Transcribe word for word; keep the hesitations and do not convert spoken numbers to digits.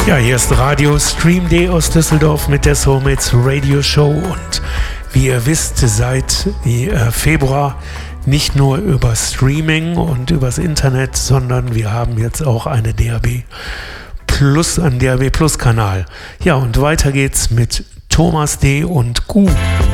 Ja, hier ist Radio Stream D aus Düsseldorf mit der Soulmates Radio Show und wie ihr wisst, seit äh, Februar nicht nur über Streaming und übers Internet, sondern wir haben jetzt auch eine D A B Plus, einen D A B Plus Kanal. Ja, und weiter geht's mit Thomas D. und Gu.